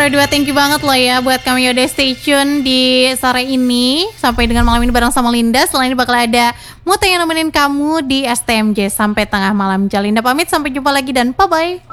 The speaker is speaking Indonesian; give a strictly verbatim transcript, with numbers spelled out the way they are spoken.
Pro dua, thank you banget loh ya buat kami udah stay tune di sore ini. Sampai dengan malam ini bareng sama Linda. Setelah ini bakal ada Muta yang nemenin kamu di S T M J sampai tengah malam. Jalinda pamit, sampai jumpa lagi dan bye-bye.